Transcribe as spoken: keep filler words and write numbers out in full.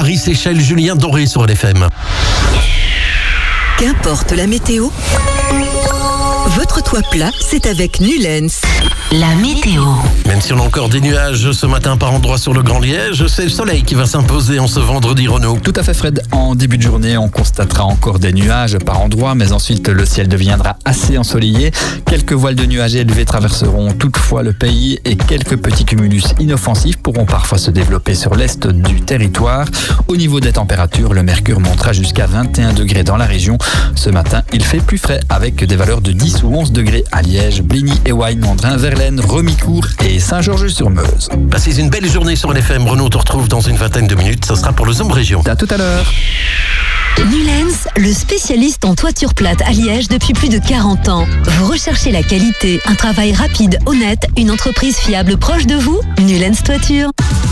Harry Séchel, Julien Doré sur L F M. Qu'importe la météo, votre toit plat, c'est avec Nulens. La météo. Même si on a encore des nuages ce matin par endroits sur le Grand Liège, c'est le soleil qui va s'imposer en ce vendredi, Renaud. Tout à fait, Fred. En début de journée, on constatera encore des nuages par endroits, mais ensuite le ciel deviendra assez ensoleillé. Quelques voiles de nuages élevés traverseront toutefois le pays et quelques petits cumulus inoffensifs pourront parfois se développer sur l'est du territoire. Au niveau des températures, le mercure montera jusqu'à vingt et un degrés dans la région. Ce matin, il fait plus frais avec des valeurs de dix ou onze degrés à Liège, Bligny, Éwagne, Mandrin, Verlaine, Remicourt et Saint-Georges-sur-Meuse. Passez une belle journée sur L F M. Renaud te retrouve dans une vingtaine de minutes. Ce sera pour le Zoom Région. À tout à l'heure. Nulens, le spécialiste en toiture plate à Liège depuis plus de quarante ans. Vous recherchez la qualité, un travail rapide, honnête, une entreprise fiable proche de vous? Nulens Toiture.